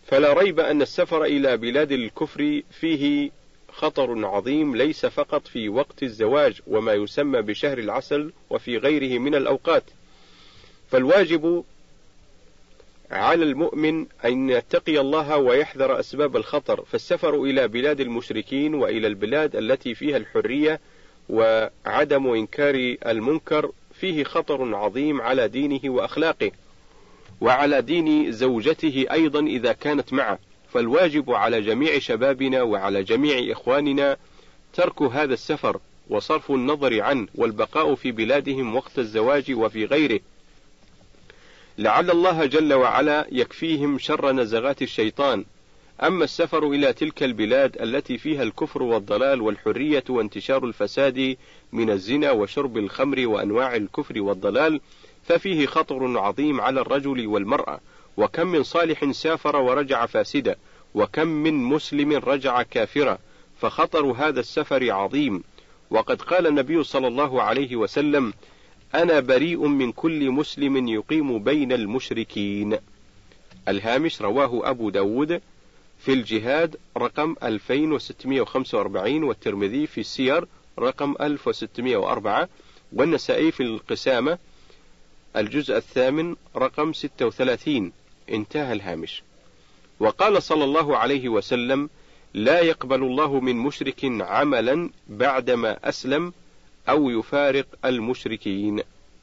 فلا ريب أن السفر إلى بلاد الكفر فيه خطر عظيم، ليس فقط في وقت الزواج وما يسمى بشهر العسل وفي غيره من الأوقات. فالواجب على المؤمن أن يتقي الله ويحذر أسباب الخطر، فالسفر إلى بلاد المشركين وإلى البلاد التي فيها الحرية وعدم إنكار المنكر فيه خطر عظيم على دينه وأخلاقه، وعلى دين زوجته أيضا إذا كانت معه. فالواجب على جميع شبابنا وعلى جميع إخواننا ترك هذا السفر وصرف النظر عنه، والبقاء في بلادهم وقت الزواج وفي غيره، لعل الله جل وعلا يكفيهم شر نزغات الشيطان. أما السفر إلى تلك البلاد التي فيها الكفر والضلال والحرية وانتشار الفساد من الزنا وشرب الخمر وأنواع الكفر والضلال، ففيه خطر عظيم على الرجل والمرأة. وكم من صالح سافر ورجع فاسدا، وكم من مسلم رجع كافرا، فخطر هذا السفر عظيم. وقد قال النبي صلى الله عليه وسلم: أنا بريء من كل مسلم يقيم بين المشركين. الهامش رواه أبو داود في الجهاد رقم 2645، والترمذي في السير رقم 1604، والنسائي في القسامة الجزء 8 رقم 36. انتهى الهامش. وقال صلى الله عليه وسلم: لا يقبل الله من مشرك عملا بعدما أسلم أو يفارق المشركين.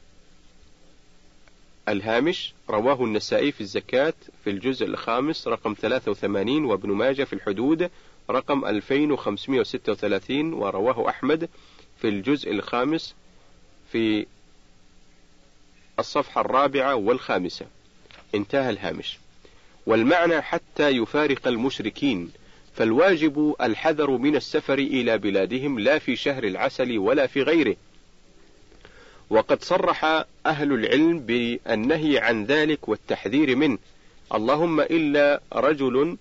الهامش رواه النسائي في الزكاة في الجزء 5 رقم 83، وابن ماجه في الحدود رقم 2536، ورواه أحمد في الجزء 5 في الصفحة 4 و5. انتهى الهامش. والمعنى حتى يفارق المشركين، فالواجب الحذر من السفر إلى بلادهم لا في شهر العسل ولا في غيره. وقد صرح أهل العلم بالنهي عن ذلك والتحذير منه، اللهم إلا رجل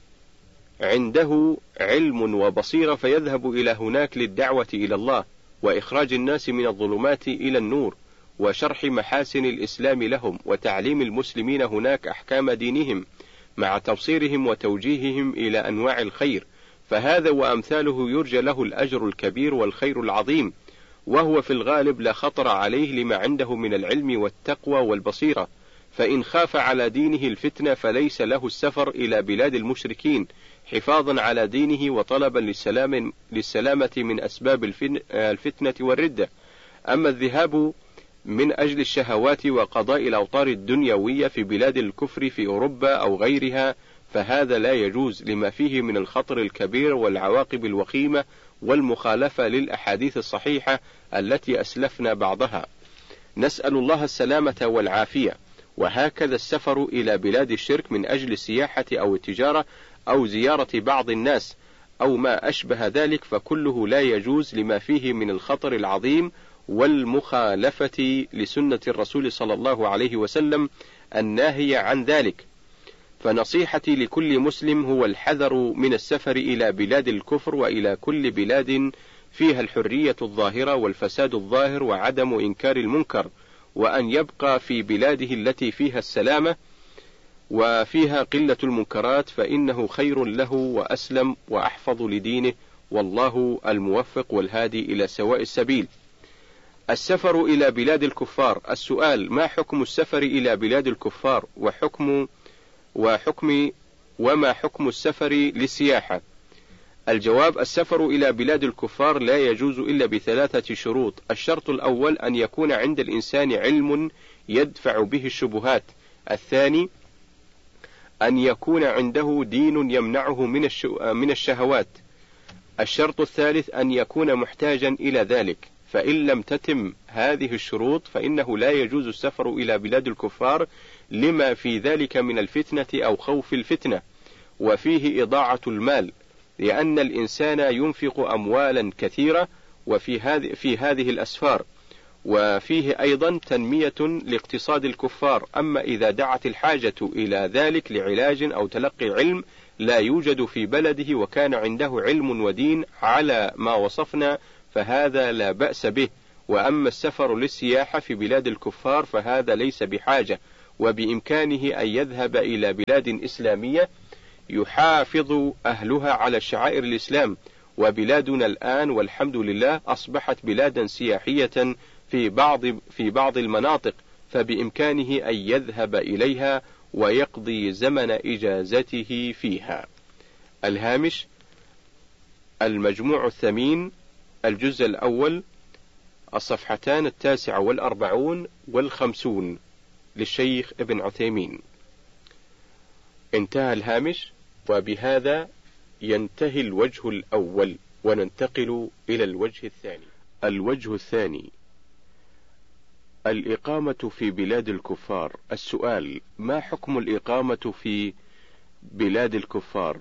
عنده علم وبصيرة فيذهب إلى هناك للدعوة إلى الله وإخراج الناس من الظلمات إلى النور وشرح محاسن الإسلام لهم وتعليم المسلمين هناك أحكام دينهم مع تبصيرهم وتوجيههم إلى أنواع الخير، فهذا وأمثاله يرجى له الأجر الكبير والخير العظيم، وهو في الغالب لا خطر عليه لما عنده من العلم والتقوى والبصيرة. فإن خاف على دينه الفتنة فليس له السفر إلى بلاد المشركين حفاظا على دينه وطلبا للسلامة من أسباب الفتنة والردة. أما الذهاب من أجل الشهوات وقضاء الأوطار الدنيوية في بلاد الكفر في أوروبا أو غيرها فهذا لا يجوز لما فيه من الخطر الكبير والعواقب الوخيمة والمخالفة للأحاديث الصحيحة التي أسلفنا بعضها. نسأل الله السلامة والعافية. وهكذا السفر إلى بلاد الشرك من أجل السياحة أو التجارة أو زيارة بعض الناس أو ما أشبه ذلك فكله لا يجوز لما فيه من الخطر العظيم والمخالفة لسنة الرسول صلى الله عليه وسلم الناهي عن ذلك. فنصيحتي لكل مسلم هو الحذر من السفر إلى بلاد الكفر وإلى كل بلاد فيها الحرية الظاهرة والفساد الظاهر وعدم إنكار المنكر، وأن يبقى في بلاده التي فيها السلامة وفيها قلة المنكرات، فإنه خير له وأسلم وأحفظ لدينه، والله الموفق والهادي إلى سواء السبيل. السفر إلى بلاد الكفار. السؤال: ما حكم السفر إلى بلاد الكفار وما حكم السفر للسياحة؟ الجواب: السفر إلى بلاد الكفار لا يجوز إلا ب3 شروط. الشرط الأول أن يكون عند الإنسان علم يدفع به الشبهات. الثاني أن يكون عنده دين يمنعه من الشهوات. الشرط الثالث أن يكون محتاجا إلى ذلك، فإن لم تتم هذه الشروط فإنه لا يجوز السفر إلى بلاد الكفار لما في ذلك من الفتنة أو خوف الفتنة، وفيه إضاعة المال، لأن الإنسان ينفق أموالا كثيرة في هذه الأسفار، وفيه أيضا تنمية لاقتصاد الكفار. أما إذا دعت الحاجة إلى ذلك لعلاج أو تلقي علم لا يوجد في بلده وكان عنده علم ودين على ما وصفنا فهذا لا بأس به. وأما السفر للسياحة في بلاد الكفار فهذا ليس بحاجة، وبإمكانه أن يذهب إلى بلاد إسلامية يحافظ أهلها على شعائر الإسلام، وبلادنا الآن والحمد لله أصبحت بلادا سياحية في بعض المناطق، فبإمكانه أن يذهب إليها ويقضي زمن إجازته فيها. الهامش: المجموع الثمين، الجزء الأول، الصفحتان 49 و50 للشيخ ابن عثيمين. انتهى الهامش. وبهذا ينتهي الوجه الأول، وننتقل إلى الوجه الثاني. الوجه الثاني: الإقامة في بلاد الكفار. السؤال: ما حكم الإقامة في بلاد الكفار؟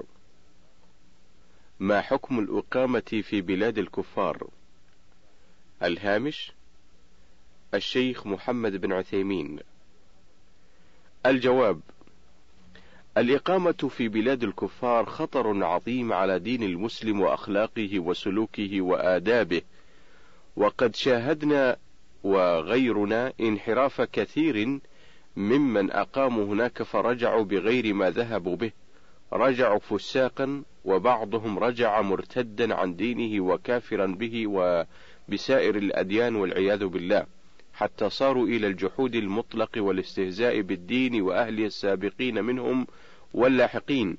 ما حكم الإقامة في بلاد الكفار؟ الهامش: الشيخ محمد بن عثيمين. الجواب: الإقامة في بلاد الكفار خطر عظيم على دين المسلم وأخلاقه وسلوكه وآدابه، وقد شاهدنا وغيرنا انحراف كثير ممن أقاموا هناك فرجعوا بغير ما ذهبوا به، رجعوا فساقا، وبعضهم رجع مرتدا عن دينه وكافرا به وبسائر الأديان والعياذ بالله، حتى صاروا إلى الجحود المطلق والاستهزاء بالدين وأهله السابقين منهم واللاحقين.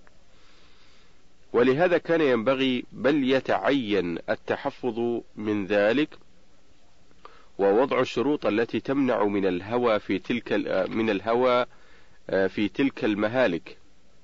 ولهذا كان ينبغي بل يتعين التحفظ من ذلك، ووضع الشروط التي تمنع من الهوى في تلك المهالك.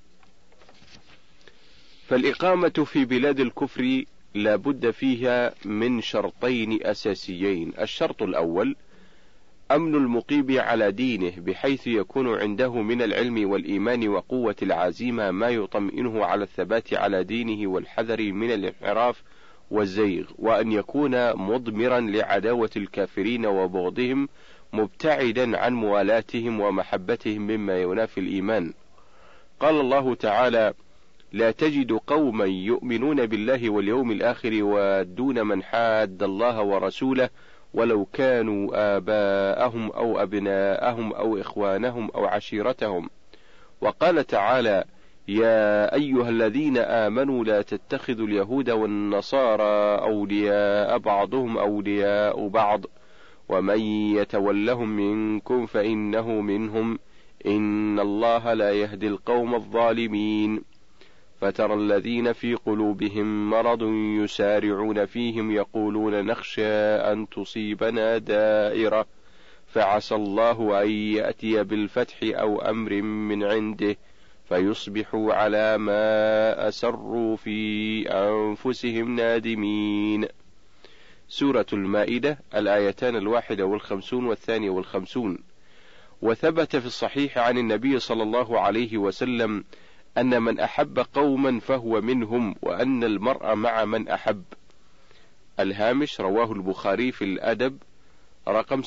فالإقامة في بلاد الكفر لا بد فيها من شرطين أساسيين: الشرط الأول أمن المقيم على دينه، بحيث يكون عنده من العلم والإيمان وقوة العزيمة ما يطمئنه على الثبات على دينه والحذر من الانحراف والزيغ، وأن يكون مضمرا لعداوة الكافرين وبغضهم، مبتعدا عن موالاتهم ومحبتهم مما ينافي الإيمان. قال الله تعالى: لا تجد قوما يؤمنون بالله واليوم الآخر يوادون من حاد الله ورسوله ولو كانوا آباءهم أو أبناءهم أو إخوانهم أو عشيرتهم. وقال تعالى: يا أيها الذين آمنوا لا تتخذوا اليهود والنصارى أولياء بعضهم أولياء بعض ومن يتولهم منكم فإنه منهم إن الله لا يهدي القوم الظالمين. فترى الذين في قلوبهم مرض يسارعون فيهم يقولون نخشى أن تصيبنا دائرة فعسى الله أن يأتي بالفتح أو أمر من عنده فيصبحوا على ما أسروا في أنفسهم نادمين. سورة المائدة، الآيتان 51 و52. وثبت في الصحيح عن النبي صلى الله عليه وسلم أن من أحب قوما فهو منهم، وأن المرء مع من أحب. الهامش: رواه البخاري في الأدب رقم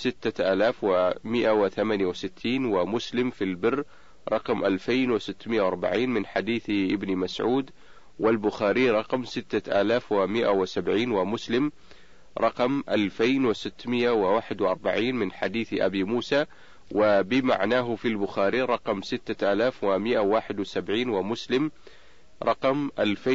6168، ومسلم في البر رقم 2640 من حديث ابن مسعود، والبخاري رقم 6170، ومسلم رقم 2641 من حديث أبي موسى، وبمعناه في البخاري رقم 6171، ومسلم رقم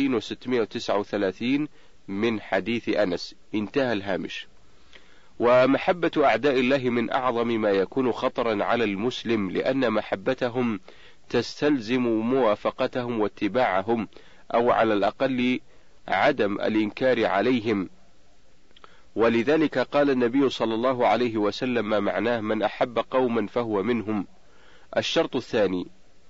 2639 من حديث أنس. انتهى الهامش. ومحبة أعداء الله من أعظم ما يكون خطرا على المسلم، لأن محبتهم تستلزم موافقتهم واتباعهم، أو على الأقل عدم الإنكار عليهم. ولذلك قال النبي صلى الله عليه وسلم ما معناه: من أحب قوما فهو منهم. الشرط الثاني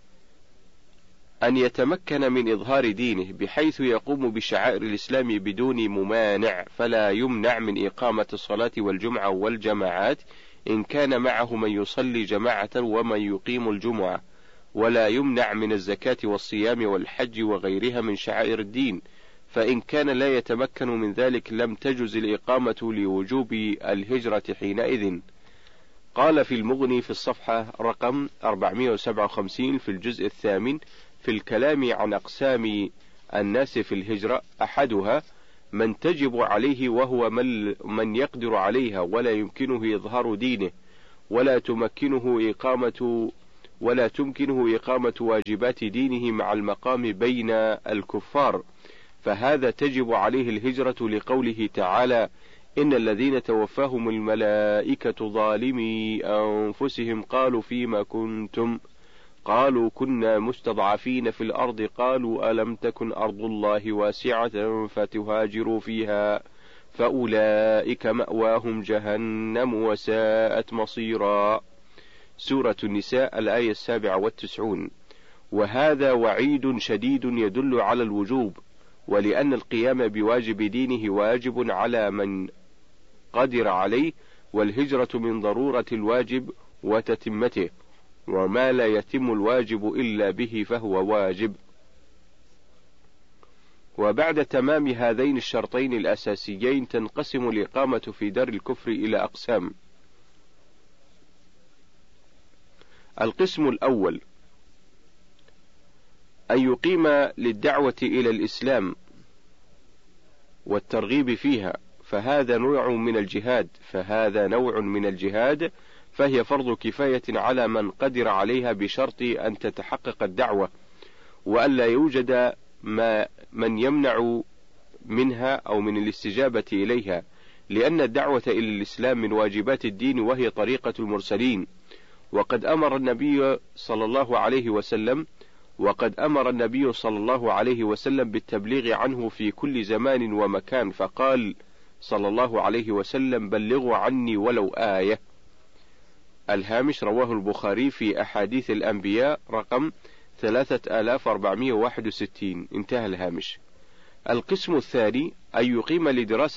أن يتمكن من إظهار دينه، بحيث يقوم بشعائر الإسلام بدون ممانع، فلا يمنع من إقامة الصلاة والجمعة والجماعات إن كان معه من يصلي جماعة ومن يقيم الجمعة، ولا يمنع من الزكاة والصيام والحج وغيرها من شعائر الدين، فإن كان لا يتمكن من ذلك لم تجز الإقامة لوجوب الهجرة حينئذ. قال في المغني في الصفحة رقم 457 في الجزء الثامن في الكلام عن أقسام الناس في الهجرة: أحدها من تجب عليه وهو من يقدر عليها ولا يمكنه إظهار دينه، ولا تمكنه إقامة ولا تمكنه إقامة واجبات دينه مع المقام بين الكفار، فهذا تجب عليه الهجرة لقوله تعالى: إن الذين توفاهم الملائكة ظالمي أنفسهم قالوا فيما كنتم، قالوا كنا مستضعفين في الأرض، قالوا ألم تكن أرض الله واسعة فتهاجروا فيها فأولئك مأواهم جهنم وساءت مصيرا. سورة النساء الآية 97. وهذا وعيد شديد يدل على الوجوب، ولأن القيام بواجب دينه واجب على من قدر عليه، والهجرة من ضرورة الواجب وتتمته، وما لا يتم الواجب إلا به فهو واجب. وبعد تمام هذين الشرطين الأساسيين تنقسم الإقامة في دار الكفر إلى أقسام. القسم الأول أن يقيم للدعوة إلى الإسلام والترغيب فيها، فهذا نوع من الجهاد، فهي فرض كفاية على من قدر عليها بشرط أن تتحقق الدعوة، وأن لا يوجد من يمنع منها أو من الاستجابة إليها، لأن الدعوة إلى الإسلام من واجبات الدين، وهي طريقة المرسلين. وقد أمر النبي صلى الله عليه وسلم بالتبليغ عنه في كل زمان ومكان، فقال صلى الله عليه وسلم: بلغوا عني ولو آية. الهامش: رواه البخاري في أحاديث الأنبياء رقم 3461. انتهى الهامش. القسم الثاني أن يقيم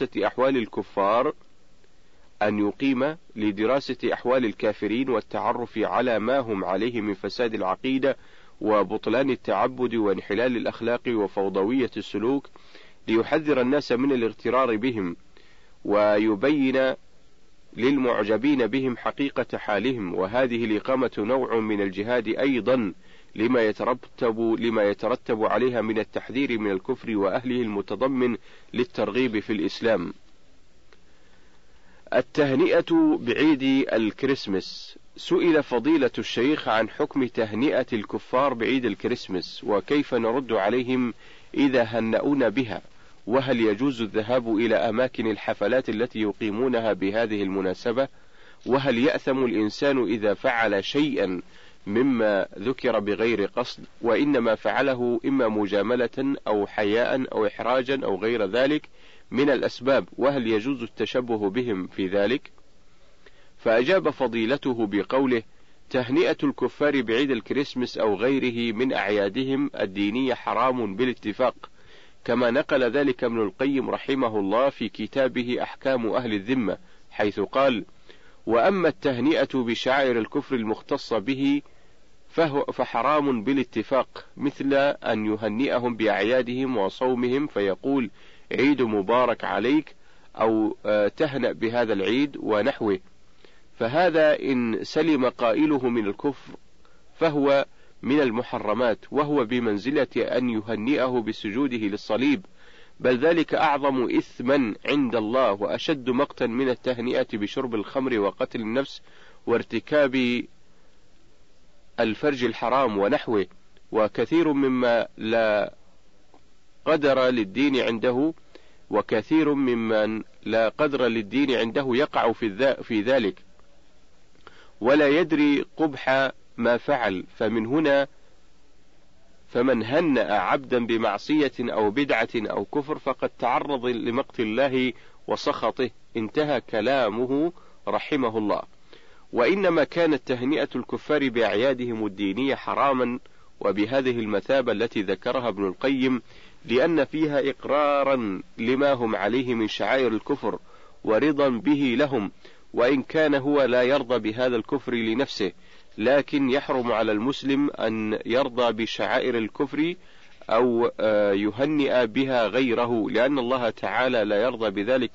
لدراسة أحوال الكافرين والتعرف على ما هم عليه من فساد العقيدة وبطلان التعبد وانحلال الأخلاق وفوضوية السلوك، ليحذر الناس من الاغترار بهم، ويبين للمعجبين بهم حقيقة حالهم. وهذه الإقامة نوع من الجهاد أيضا، لما يترتب عليها من التحذير من الكفر وأهله، المتضمن للترغيب في الإسلام. التهنئة بعيد الكريسماس. سئل فضيلة الشيخ عن حكم تهنئة الكفار بعيد الكريسماس، وكيف نرد عليهم إذا هنأونا بها، وهل يجوز الذهاب إلى أماكن الحفلات التي يقيمونها بهذه المناسبة، وهل يأثم الإنسان إذا فعل شيئا مما ذكر بغير قصد، وإنما فعله إما مجاملة أو حياء أو إحراجا أو غير ذلك من الأسباب، وهل يجوز التشبه بهم في ذلك؟ فأجاب فضيلته بقوله: تهنئة الكفار بعيد الكريسماس أو غيره من أعيادهم الدينية حرام بالاتفاق، كما نقل ذلك ابن القيم رحمه الله في كتابه أحكام أهل الذمة، حيث قال: وأما التهنئة بشعائر الكفر المختصة به فحرام بالاتفاق، مثل أن يهنئهم بأعيادهم وصومهم فيقول: عيد مبارك عليك، أو تهنأ بهذا العيد ونحوه، فهذا إن سلم قائله من الكفر فهو من المحرمات، وهو بمنزلة أن يهنئه بسجوده للصليب، بل ذلك أعظم إثما عند الله وأشد مقتا من التهنئة بشرب الخمر وقتل النفس وارتكاب الفرج الحرام ونحوه. وكثير ممن لا قدر للدين عنده يقع في ذلك ولا يدري قبح ما فعل، فمن هنأ عبدا بمعصية أو بدعة أو كفر فقد تعرض لمقت الله وسخطه. انتهى كلامه رحمه الله. وإنما كانت تهنئة الكفار بأعيادهم الدينية حراما وبهذه المثابة التي ذكرها ابن القيم، لأن فيها إقرارا لما هم عليه من شعائر الكفر ورضا به لهم، وإن كان هو لا يرضى بهذا الكفر لنفسه، لكن يحرم على المسلم أن يرضى بشعائر الكفر أو يهنئ بها غيره، لأن الله تعالى لا يرضى بذلك،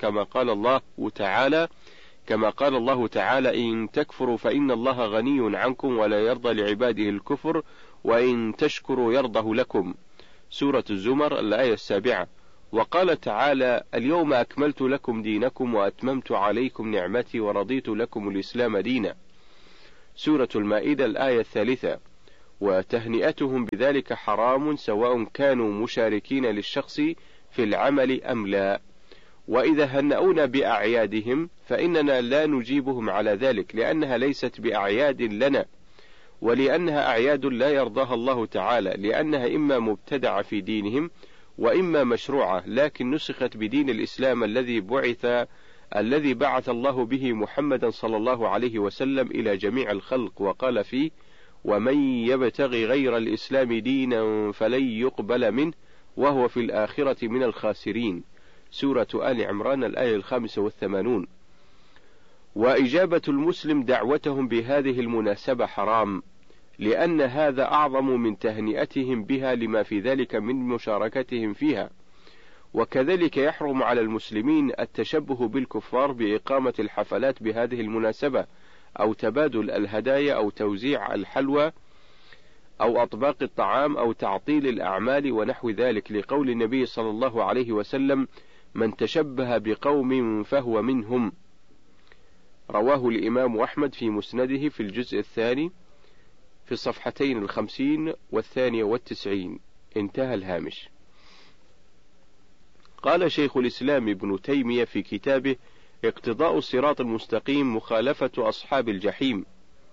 كما قال الله تعالى: إن تكفروا فإن الله غني عنكم ولا يرضى لعباده الكفر وإن تشكروا يرضه لكم. سورة الزمر الآية 7. وقال تعالى: اليوم أكملت لكم دينكم وأتممت عليكم نعمتي ورضيت لكم الإسلام دينا. سورة المائدة الآية 3. وتهنئتهم بذلك حرام سواء كانوا مشاركين للشخص في العمل أم لا. وإذا هنأونا بأعيادهم فإننا لا نجيبهم على ذلك، لأنها ليست بأعياد لنا، ولأنها أعياد لا يرضاها الله تعالى، لأنها إما مبتدعة في دينهم وإما مشروعة، لكن نسخت بدين الإسلام الذي بعث الله به محمدا صلى الله عليه وسلم إلى جميع الخلق، وقال فيه: ومن يبتغي غير الإسلام دينا فلن يقبل منه وهو في الآخرة من الخاسرين. سورة آل عمران الآية 85. وإجابة المسلم دعوتهم بهذه المناسبة حرام، لأن هذا أعظم من تهنئتهم بها لما في ذلك من مشاركتهم فيها. وكذلك يحرم على المسلمين التشبه بالكفار بإقامة الحفلات بهذه المناسبة، أو تبادل الهدايا، أو توزيع الحلوى، أو أطباق الطعام، أو تعطيل الأعمال ونحو ذلك، لقول النبي صلى الله عليه وسلم: من تشبه بقوم فهو منهم. رواه الإمام أحمد في مسنده في الجزء الثاني في الصفحتين 50 و92. انتهى الهامش. قال شيخ الإسلام ابن تيمية في كتابه اقتضاء الصراط المستقيم: مخالفة أصحاب الجحيم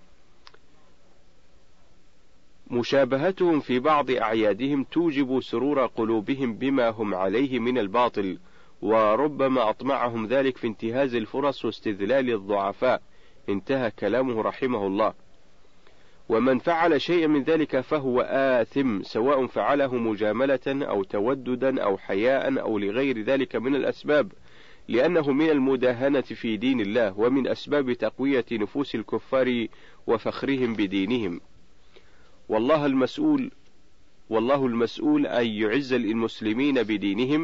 مشابهتهم في بعض أعيادهم توجب سرور قلوبهم بما هم عليه من الباطل، وربما أطمعهم ذلك في انتهاز الفرص واستذلال الضعفاء. انتهى كلامه رحمه الله. ومن فعل شيئا من ذلك فهو آثم، سواء فعله مجاملة أو توددا أو حياء أو لغير ذلك من الأسباب، لأنه من المداهنة في دين الله، ومن أسباب تقوية نفوس الكفار وفخرهم بدينهم. والله المسؤول أن يعز المسلمين بدينهم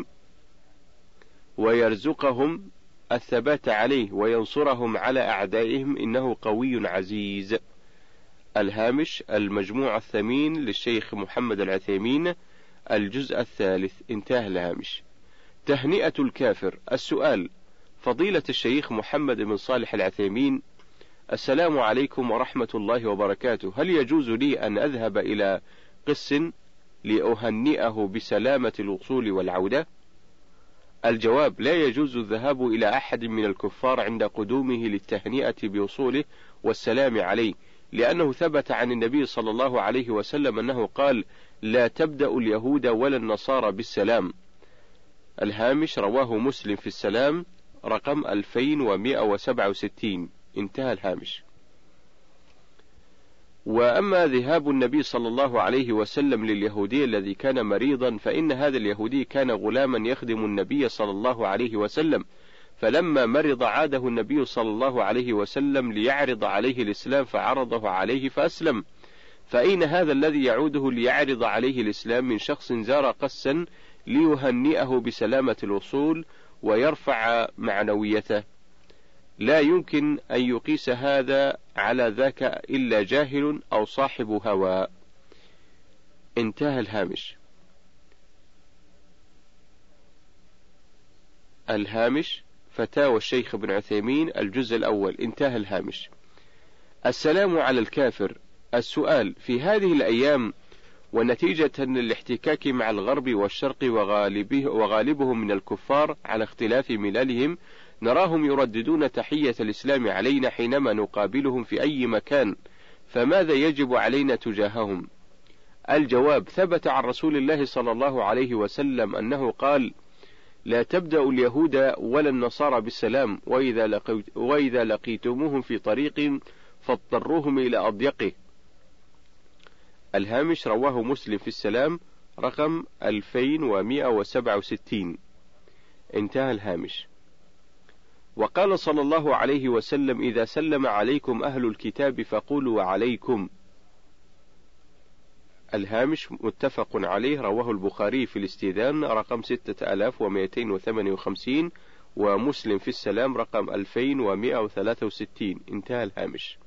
ويرزقهم الثبات عليه وينصرهم على أعدائهم، إنه قوي عزيز. الهامش: المجموع الثمين للشيخ محمد العثيمين، الجزء الثالث. انتهى الهامش. تهنئة الكافر. السؤال: فضيلة الشيخ محمد بن صالح العثيمين، السلام عليكم ورحمة الله وبركاته، هل يجوز لي أن أذهب إلى قس لأهنئه بسلامة الوصول والعودة؟ الجواب: لا يجوز الذهاب إلى أحد من الكفار عند قدومه للتهنئة بوصوله والسلام عليه، لأنه ثبت عن النبي صلى الله عليه وسلم أنه قال: لا تبدأ اليهود ولا النصارى بالسلام. الهامش: رواه مسلم في السلام رقم 2167. انتهى الهامش. وأما ذهاب النبي صلى الله عليه وسلم لليهودي الذي كان مريضا، فإن هذا اليهودي كان غلاما يخدم النبي صلى الله عليه وسلم، فلما مرض عاده النبي صلى الله عليه وسلم ليعرض عليه الإسلام فعرضه عليه فأسلم. فأين هذا الذي يعوده ليعرض عليه الإسلام من شخص زار قسا ليهنئه بسلامة الوصول ويرفع معنويته؟ لا يمكن أن يقيس هذا على ذاك إلا جاهل أو صاحب هوى. انتهى الهامش. الهامش: فتاوى الشيخ ابن عثيمين، الجزء الأول. انتهى الهامش. السلام على الكافر. السؤال: في هذه الأيام ونتيجة للاحتكاك مع الغرب والشرق وغالبهم من الكفار على اختلاف مللهم، نراهم يرددون تحية الإسلام علينا حينما نقابلهم في أي مكان، فماذا يجب علينا تجاههم؟ الجواب: ثبت عن رسول الله صلى الله عليه وسلم أنه قال: لا تبدأ اليهود ولا النصارى بالسلام، وإذا لقيتموهم في طريق فاضطروهم إلى أضيقه. الهامش: رواه مسلم في السلام رقم 2167. انتهى الهامش. وقال صلى الله عليه وسلم: إذا سلم عليكم أهل الكتاب فقولوا وعليكم. الهامش: متفق عليه، رواه البخاري في الاستئذان رقم 6258، ومسلم في السلام رقم 2163. انتهى الهامش.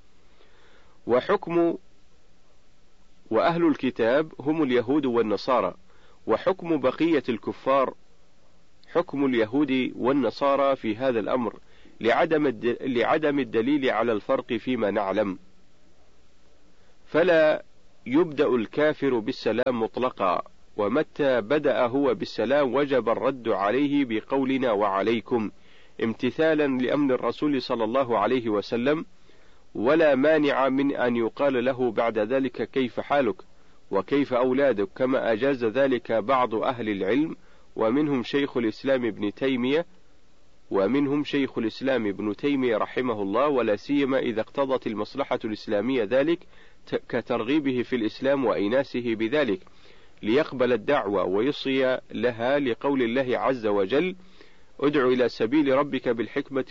وأهل الكتاب هم اليهود والنصارى، وحكم بقية الكفار حكم اليهود والنصارى في هذا الأمر، لعدم الدليل على الفرق فيما نعلم. فلا يبدأ الكافر بالسلام مطلقا، ومتى بدأ هو بالسلام وجب الرد عليه بقولنا وعليكم، امتثالا لأمر الرسول صلى الله عليه وسلم، ولا مانع من أن يقال له بعد ذلك كيف حالك وكيف أولادك، كما أجاز ذلك بعض أهل العلم، ومنهم شيخ الإسلام ابن تيمية رحمه الله، ولا سيما إذا اقتضت المصلحة الإسلامية ذلك كترغيبه في الإسلام وإيناسه بذلك ليقبل الدعوة ويصي لها، لقول الله عز وجل: ادع إلى سبيل ربك بالحكمة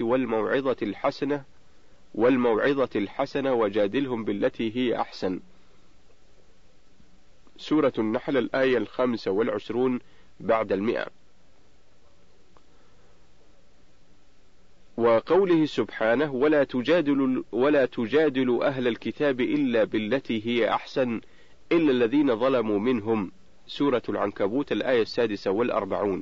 والموعظة الحسنة وجادلهم بالتي هي أحسن. سورة النحل الآية 25 بعد 100. وقوله سبحانه: ولا تجادل أهل الكتاب إلا بالتي هي أحسن إلا الذين ظلموا منهم. سورة العنكبوت الآية 46.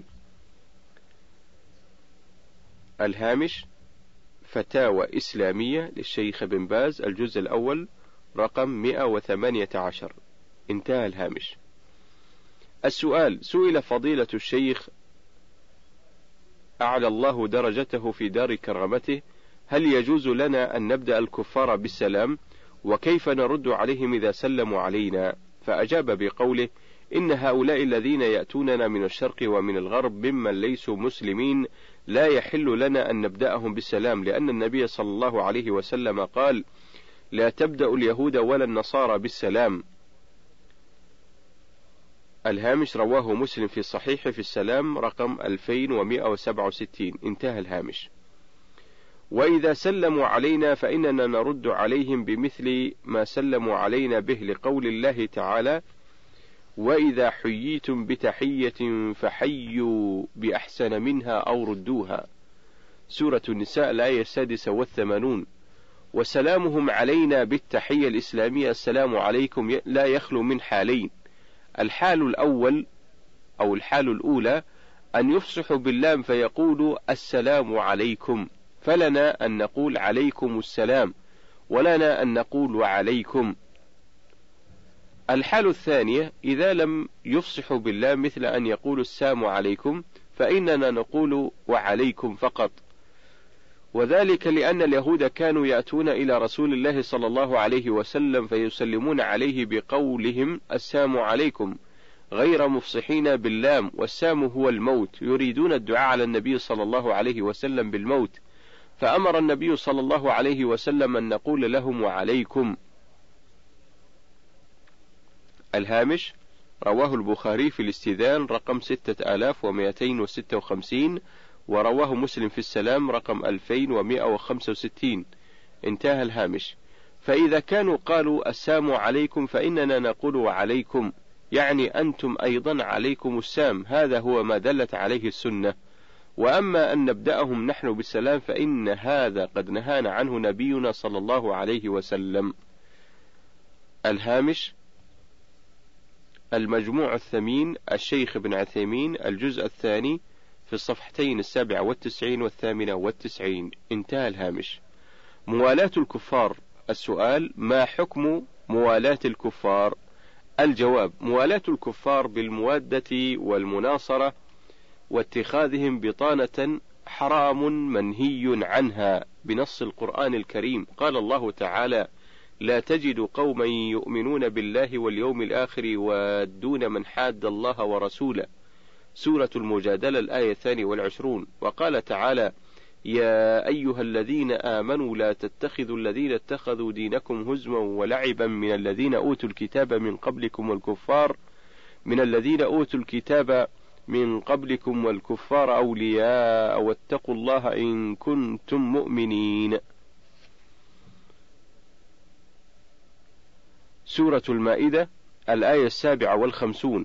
الهامش: فتاوى إسلامية للشيخ بن باز، الجزء الأول، رقم 118. انتهى الهامش. السؤال: سئل فضيلة الشيخ أعلى الله درجته في دار كرامته: هل يجوز لنا أن نبدأ الكفار بالسلام؟ وكيف نرد عليهم إذا سلموا علينا؟ فأجاب بقوله: إن هؤلاء الذين يأتوننا من الشرق ومن الغرب ممن ليسوا مسلمين لا يحل لنا أن نبدأهم بالسلام، لأن النبي صلى الله عليه وسلم قال: لا تبدأ اليهود ولا النصارى بالسلام. الهامش: رواه مسلم في صحيح في السلام رقم 2167. انتهى الهامش. وإذا سلموا علينا فإننا نرد عليهم بمثل ما سلموا علينا به، لقول الله تعالى: وإذا حييتم بتحية فحيوا بأحسن منها أو ردوها. سورة النساء الآية 86. وسلامهم علينا بالتحية الإسلامية السلام عليكم لا يخلو من حالين: الحال الأولى أن يفصحوا باللام فيقولوا السلام عليكم، فلنا أن نقول عليكم السلام، ولنا أن نقول وعليكم. الحال الثانية إذا لم يفصحوا باللام مثل أن يقولوا السلام عليكم، فإننا نقول وعليكم فقط، وذلك لأن اليهود كانوا يأتون إلى رسول الله صلى الله عليه وسلم فيسلمون عليه بقولهم السلام عليكم غير مفصحين باللام، والسام هو الموت، يريدون الدعاء على النبي صلى الله عليه وسلم بالموت، فأمر النبي صلى الله عليه وسلم أن نقول لهم وعليكم. الهامش: رواه البخاري في الاستئذان رقم 6256، ورواه مسلم في السلام رقم 2165. انتهى الهامش. فإذا كانوا قالوا السلام عليكم فإننا نقول وعليكم، يعني أنتم أيضا عليكم السام، هذا هو ما دلت عليه السنة. وأما أن نبدأهم نحن بالسلام فإن هذا قد نهانا عنه نبينا صلى الله عليه وسلم. الهامش: المجموع الثمين الشيخ ابن عثيمين، الجزء الثاني، في الصفحتين 97 و98. انتهى الهامش. موالاة الكفار. السؤال: ما حكم موالاة الكفار؟ الجواب: موالاة الكفار بالموادة والمناصرة واتخاذهم بطانة حرام منهي عنها بنص القرآن الكريم. قال الله تعالى: لا تجد قوما يؤمنون بالله واليوم الآخر يوادون من حاد الله ورسوله. سورة المجادلة الآية 22. وقال تعالى: يا أيها الذين آمنوا لا تتخذوا الذين اتخذوا دينكم هزوا ولعبا من الذين أوتوا الكتاب من قبلكم والكفار أولياء واتقوا الله إن كنتم مؤمنين. سورة المائدة الآية 57.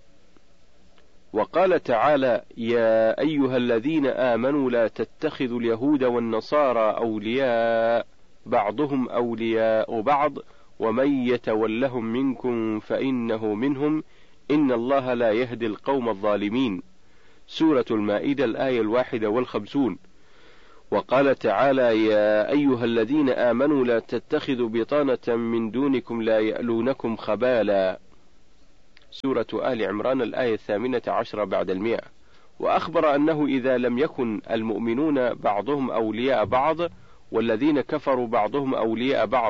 وقال تعالى: يا أيها الذين آمنوا لا تتخذوا اليهود والنصارى أولياء بعضهم أولياء بعض ومن يتولهم منكم فإنه منهم إن الله لا يهدي القوم الظالمين. سورة المائدة الآية 51. وقال تعالى: يا أيها الذين آمنوا لا تتخذوا بطانة من دونكم لا يألونكم خبالا. سورة آل عمران الآية 18 بعد 100. وأخبر أنه إذا لم يكن المؤمنون بعضهم أولياء بعض والذين كفروا بعضهم أولياء بعض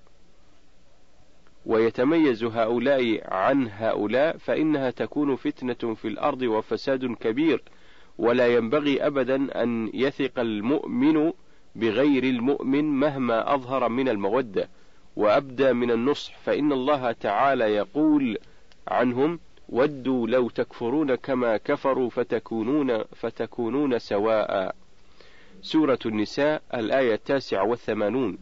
ويتميز هؤلاء عن هؤلاء فإنها تكون فتنة في الأرض وفساد كبير، ولا ينبغي أبدا أن يثق المؤمن بغير المؤمن مهما أظهر من المودة وأبدى من النصح، فإن الله تعالى يقول عنهم: ودوا لو تكفرون كما كفروا فتكونون سواء. سورة النساء الآية 89.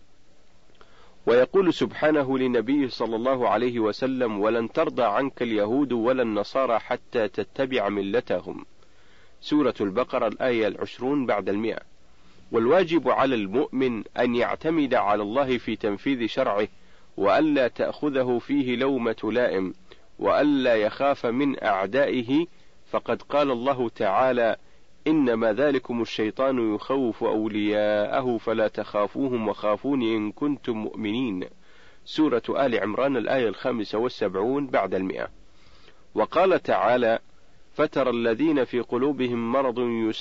ويقول سبحانه لنبيه صلى الله عليه وسلم: ولن ترضى عنك اليهود ولا النصارى حتى تتبع ملتهم. سورة البقرة الآية 20 بعد 100. والواجب على المؤمن أن يعتمد على الله في تنفيذ شرعه، وألا تأخذه فيه لومة لائم، وألا يخاف من أعدائه، فقد قال الله تعالى: إنما ذلكم الشيطان يخوف أولياءه فلا تخافوهم وخافون إن كنتم مؤمنين. سورة آل عمران الآية 75 بعد 100. وقال تعالى: فترى الذين في قلوبهم مرض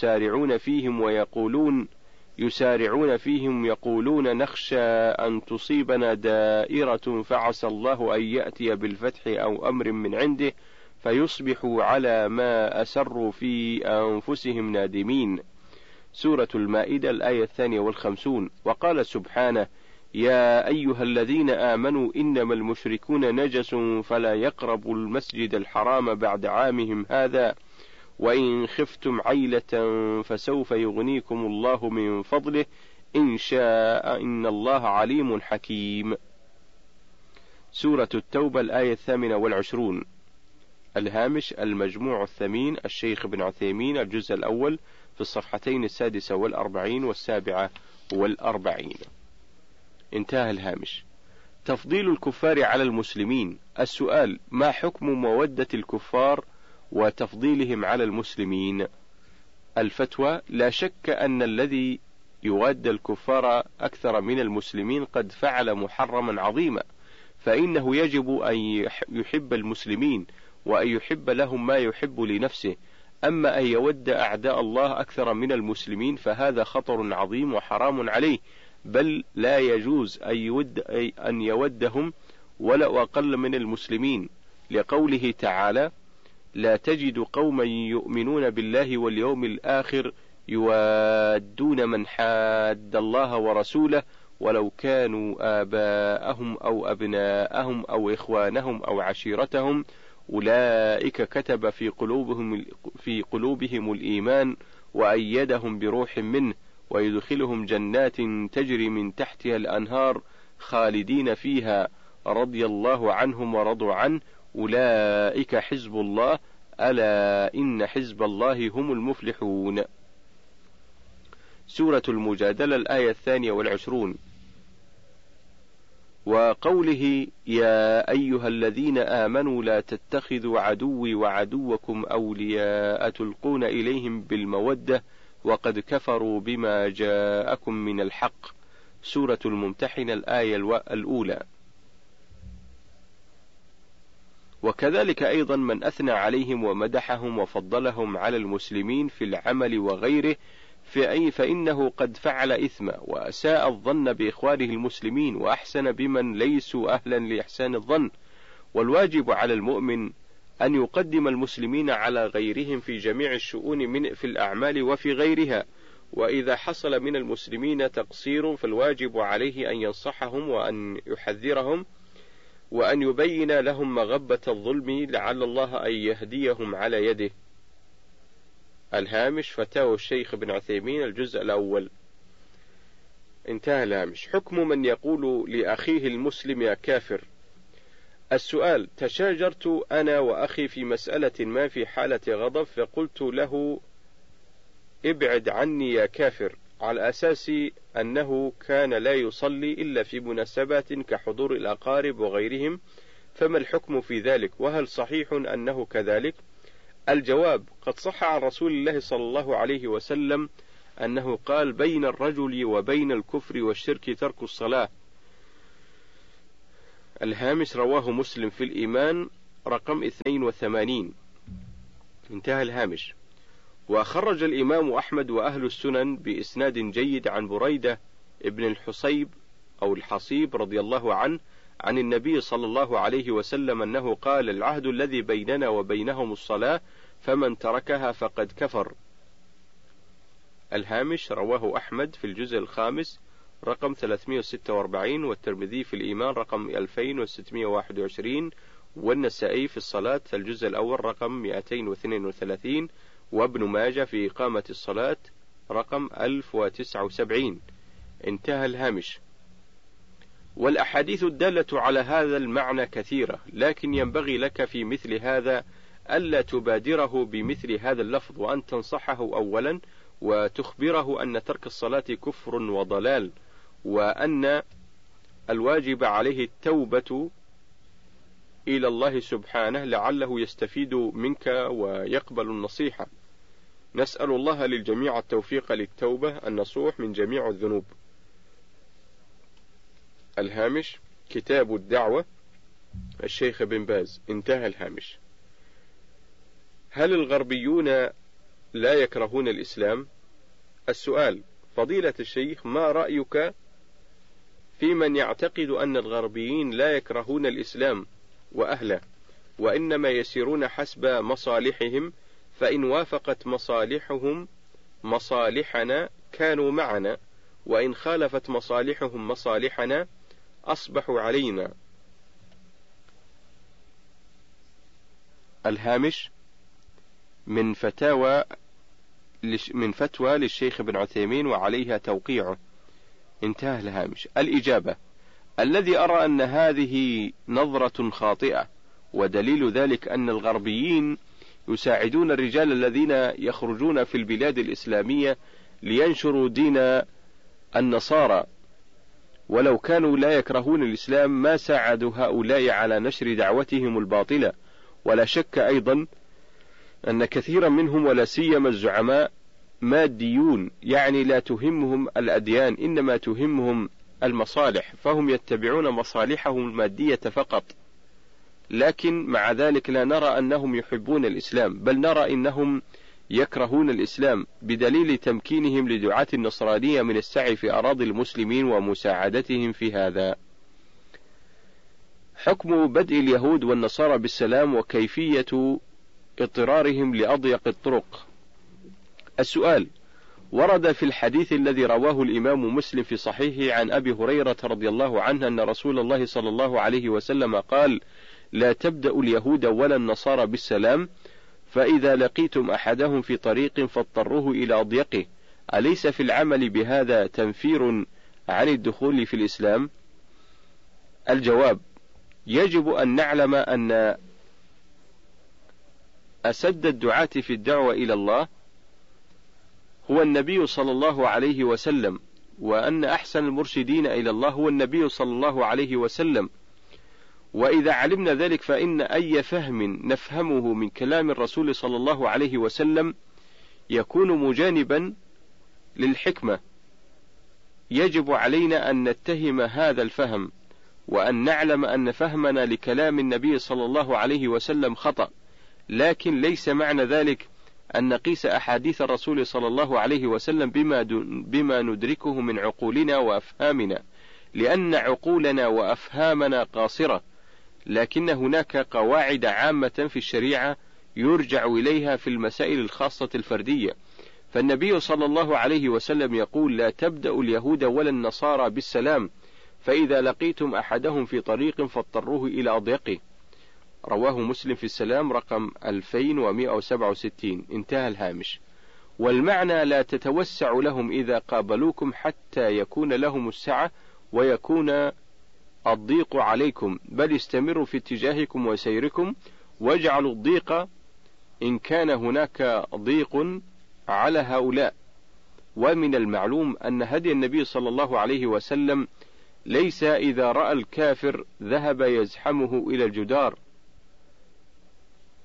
يسارعون فيهم يقولون نخشى أن تصيبنا دائرة فعسى الله أن يأتي بالفتح أو أمر من عنده فيصبحوا على ما أسروا في أنفسهم نادمين. سورة المائدة الآية 52. وقال سبحانه: يا أيها الذين آمنوا إنما المشركون نجس فلا يقربوا المسجد الحرام بعد عامهم هذا وإن خفتم عيلة فسوف يغنيكم الله من فضله إن شاء إن الله عليم حكيم. سورة التوبة الآية 28. الهامش: المجموع الثمين، الشيخ ابن عثيمين، الجزء الأول، في الصفحتين 46 و47. انتهى الهامش. تفضيل الكفار على المسلمين. السؤال: ما حكم مودة الكفار وتفضيلهم على المسلمين؟ الفتوى: لا شك أن الذي يواد الكفار أكثر من المسلمين قد فعل محرما عظيما، فإنه يجب أن يحب المسلمين وأن يحب لهم ما يحب لنفسه. أما أن يود أعداء الله أكثر من المسلمين فهذا خطر عظيم وحرام عليه، بل لا يجوز أن يودهم ولا أقل من المسلمين، لقوله تعالى: لا تجد قوما يؤمنون بالله واليوم الآخر يوادون من حاد الله ورسوله ولو كانوا آباءهم أو أبناءهم أو إخوانهم أو عشيرتهم أولئك كتب في قلوبهم الإيمان وأيدهم بروح منه ويدخلهم جنات تجري من تحتها الأنهار خالدين فيها رضي الله عنهم ورضوا عنه أولئك حزب الله ألا إن حزب الله هم المفلحون. سورة المجادلة الآية 22. وقوله: يا أيها الذين آمنوا لا تتخذوا عدوي وعدوكم أولياء تلقون إليهم بالمودة وقد كفروا بما جاءكم من الحق. سورة الممتحنة الآية الأولى. وكذلك أيضا من أثنى عليهم ومدحهم وفضلهم على المسلمين في العمل وغيره فإنه قد فعل إثما وأساء الظن بإخوانه المسلمين وأحسن بمن ليسوا أهلا لإحسان الظن. والواجب على المؤمن أن يقدم المسلمين على غيرهم في جميع الشؤون في الأعمال وفي غيرها، وإذا حصل من المسلمين تقصير فالواجب عليه أن ينصحهم وأن يحذرهم وأن يبين لهم مغبة الظلم لعل الله أن يهديهم على يده. الهامش: فتاوى الشيخ ابن عثيمين، الجزء الأول. انتهى الهامش. حكم من يقول لأخيه المسلم يا كافر. السؤال: تشاجرت أنا وأخي في مسألة ما في حالة غضب فقلت له ابعد عني يا كافر، على أساس أنه كان لا يصلي إلا في مناسبات كحضور الأقارب وغيرهم، فما الحكم في ذلك؟ وهل صحيح أنه كذلك؟ الجواب: قد صح عن رسول الله صلى الله عليه وسلم أنه قال: بين الرجل وبين الكفر والشرك ترك الصلاة. الهامش: رواه مسلم في الإيمان رقم 82. انتهى الهامش. وخرج الإمام أحمد وأهل السنن بإسناد جيد عن بريدة ابن الحصيب أو الحصيب رضي الله عنه عن النبي صلى الله عليه وسلم أنه قال: العهد الذي بيننا وبينهم الصلاة، فمن تركها فقد كفر. الهامش: رواه أحمد في الجزء الخامس رقم 346، والترمذي في الإيمان رقم 2621، والنسائي في الصلاة الجزء الأول رقم 232، وابن ماجه في إقامة الصلاة رقم 1079. انتهى الهامش. والأحاديث الدالة على هذا المعنى كثيرة، لكن ينبغي لك في مثل هذا ألا تبادره بمثل هذا اللفظ، وأن تنصحه أولا وتخبره أن ترك الصلاة كفر وضلال، وأن الواجب عليه التوبة إلى الله سبحانه لعله يستفيد منك ويقبل النصيحة. نسأل الله للجميع التوفيق للتوبة النصوح من جميع الذنوب. الهامش: كتاب الدعوة الشيخ بن باز. انتهى الهامش. هل الغربيون لا يكرهون الإسلام؟ السؤال: فضيلة الشيخ، ما رأيك في من يعتقد أن الغربيين لا يكرهون الإسلام وأهله، وإنما يسيرون حسب مصالحهم، فإن وافقت مصالحهم مصالحنا كانوا معنا، وإن خالفت مصالحهم مصالحنا أصبحوا علينا. الهامش: من فتوى للشيخ بن عثيمين وعليها توقيعه. انتهى الهامش. الإجابة: الذي أرى أن هذه نظرة خاطئة، ودليل ذلك أن الغربيين يساعدون الرجال الذين يخرجون في البلاد الإسلامية لينشروا دين النصارى، ولو كانوا لا يكرهون الإسلام ما ساعدوا هؤلاء على نشر دعوتهم الباطلة. ولا شك أيضا أن كثيرا منهم ولا سيما الزعماء ماديون، يعني لا تهمهم الأديان إنما تهمهم المصالح، فهم يتبعون مصالحهم المادية فقط. لكن مع ذلك لا نرى أنهم يحبون الإسلام، بل نرى أنهم يكرهون الإسلام، بدليل تمكينهم لدعاة النصرانية من السعي في أراضي المسلمين ومساعدتهم في هذا. حكم بدء اليهود والنصارى بالسلام وكيفية اضطرارهم لأضيق الطرق. السؤال: ورد في الحديث الذي رواه الإمام مسلم في صحيحه عن أبي هريرة رضي الله عنه أن رسول الله صلى الله عليه وسلم قال: لا تبدأ اليهود ولا النصارى بالسلام، فإذا لقيتم أحدهم في طريق فاضطروه إلى أضيقه. أليس في العمل بهذا تنفير عن الدخول في الإسلام؟ الجواب: يجب أن نعلم أن أسد الدعاة في الدعوة إلى الله هو النبي صلى الله عليه وسلم، وأن أحسن المرشدين إلى الله هو النبي صلى الله عليه وسلم. وإذا علمنا ذلك فإن أي فهم نفهمه من كلام الرسول صلى الله عليه وسلم يكون مجانبا للحكمة. يجب علينا أن نتهم هذا الفهم، وأن نعلم أن فهمنا لكلام النبي صلى الله عليه وسلم خطأ، لكن ليس معنى ذلك أن نقيس أحاديث الرسول صلى الله عليه وسلم بما ندركه من عقولنا وأفهامنا، لأن عقولنا وأفهامنا قاصرة، لكن هناك قواعد عامة في الشريعة يرجع إليها في المسائل الخاصة الفردية. فالنبي صلى الله عليه وسلم يقول: لا تبدأ اليهود ولا النصارى بالسلام، فإذا لقيتم أحدهم في طريق فاضطروه إلى أضيقه. رواه مسلم في السلام رقم 2167. انتهى الهامش. والمعنى: لا تتوسع لهم إذا قابلوكم حتى يكون لهم السعة ويكون الضيق عليكم، بل استمروا في اتجاهكم وسيركم، واجعلوا الضيق إن كان هناك ضيق على هؤلاء. ومن المعلوم أن هدي النبي صلى الله عليه وسلم ليس إذا رأى الكافر ذهب يزحمه إلى الجدار،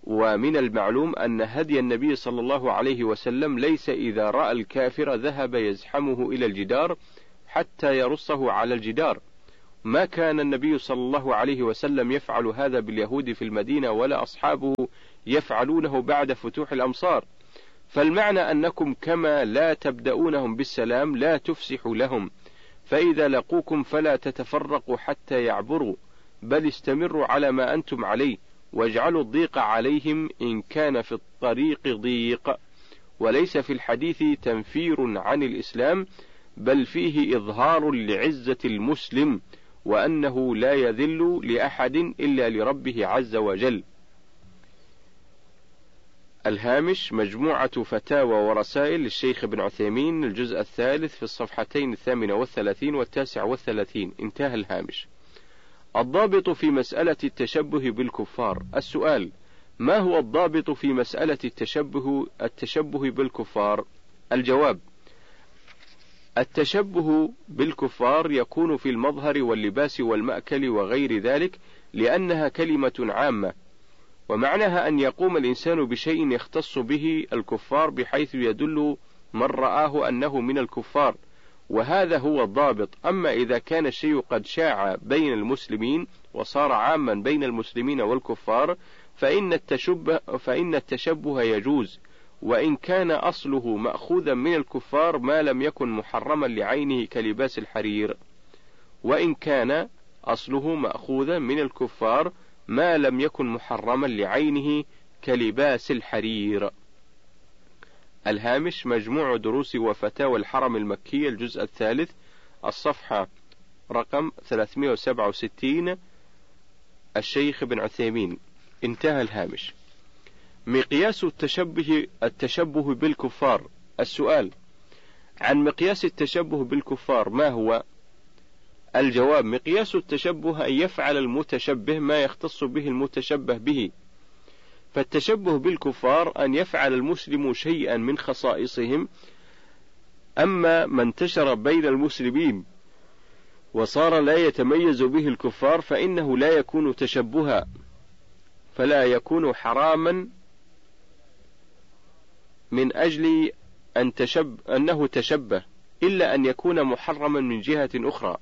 ومن المعلوم أن هدي النبي صلى الله عليه وسلم ليس إذا رأى الكافر ذهب يزحمه إلى الجدار حتى يرصه على الجدار. ما كان النبي صلى الله عليه وسلم يفعل هذا باليهود في المدينة ولا أصحابه يفعلونه بعد فتوح الأمصار. فالمعنى أنكم كما لا تبدأونهم بالسلام لا تفسحوا لهم، فإذا لقوكم فلا تتفرقوا حتى يعبروا، بل استمروا على ما أنتم عليه، واجعلوا الضيق عليهم إن كان في الطريق ضيق. وليس في الحديث تنفير عن الإسلام، بل فيه إظهار لعزة المسلم، وأنه لا يذل لأحد إلا لربه عز وجل. الهامش: مجموعة فتاوى ورسائل للشيخ ابن عثيمين، الجزء الثالث، في الصفحتين 38 و39. انتهى الهامش. الضابط في مسألة التشبه بالكفار. السؤال: ما هو الضابط في مسألة التشبه بالكفار؟ الجواب: التشبه بالكفار يكون في المظهر واللباس والمأكل وغير ذلك، لأنها كلمة عامة، ومعناها أن يقوم الإنسان بشيء يختص به الكفار بحيث يدل من رآه أنه من الكفار، وهذا هو الضابط. أما إذا كان الشيء قد شاع بين المسلمين وصار عاما بين المسلمين والكفار فإن التشبه يجوز، وإن كان أصله مأخوذا من الكفار ما لم يكن محرما لعينه كلباس الحرير. وإن كان أصله مأخوذا من الكفار ما لم يكن محرما لعينه كلباس الحرير. الهامش: مجموع دروس وفتاوى الحرم المكي، الجزء الثالث، الصفحة رقم 367، الشيخ ابن عثيمين. انتهى الهامش. مقياس التشبه بالكفار. السؤال: عن مقياس التشبه بالكفار ما هو؟ الجواب: مقياس التشبه أن يفعل المتشبه ما يختص به المتشبه به. فالتشبه بالكفار أن يفعل المسلم شيئا من خصائصهم، أما ما انتشر بين المسلمين وصار لا يتميز به الكفار فإنه لا يكون تشبها، فلا يكون حراما من أجل أنه تشبه، إلا أن يكون محرما من جهة أخرى.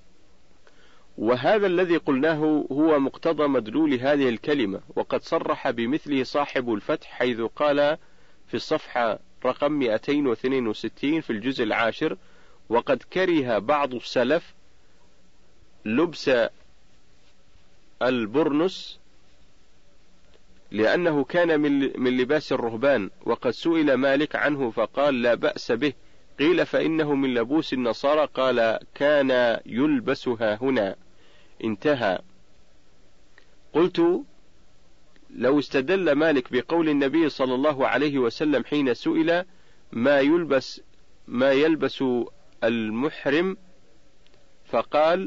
وهذا الذي قلناه هو مقتضى مدلول هذه الكلمة، وقد صرح بمثله صاحب الفتح حيث قال في الصفحة رقم 262 في الجزء العاشر: وقد كره بعض السلف لبس البرنس لأنه كان من لباس الرهبان، وقد سئل مالك عنه فقال لا بأس به، قيل فإنه من لبوس النصارى، قال كان يلبسها هنا. انتهى. قلت: لو استدل مالك بقول النبي صلى الله عليه وسلم حين سئل ما يلبس المحرم فقال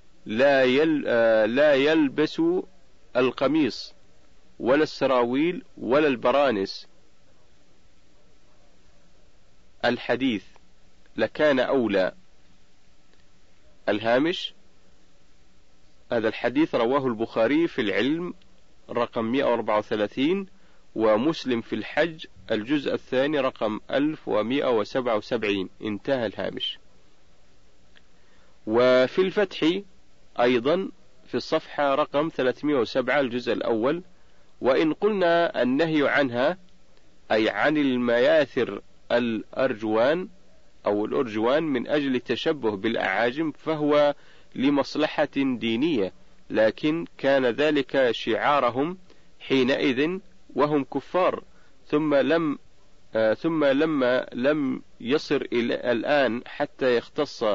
لا يلبس القميص ولا السراويل ولا البرانس الحديث لكان أولى. الهامش: هذا الحديث رواه البخاري في العلم رقم 134، ومسلم في الحج الجزء الثاني رقم 1177. انتهى الهامش. وفي الفتح أيضا في الصفحة رقم 307 الجزء الأول: وإن قلنا النهي عنها أي عن المياثر الأرجوان أو الأرجوان من أجل التشبه بالأعاجم فهو لمصلحة دينية، لكن كان ذلك شعارهم حينئذ وهم كفار، ثم لما لم يصر إلى الآن حتى يختص